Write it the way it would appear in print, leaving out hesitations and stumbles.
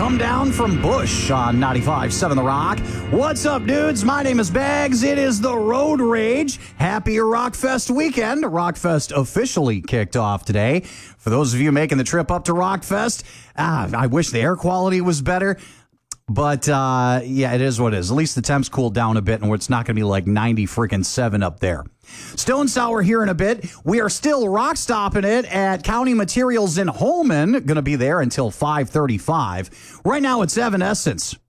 Come Down from Bush on 95.7 The Rock. What's up, dudes? My name is Bags. It is the Road Rage. Happy Rockfest weekend. Rockfest officially kicked off today. For those of you making the trip up to Rockfest, I wish the air quality was better. But, yeah, it is what it is. At least the temps cooled down a bit, and it's not going to be like 90-7 up there. Stone Sour here in a bit. We are still rock stopping it at County Materials in Holmen. Going to be there until 5:35. Right now it's Evanescence.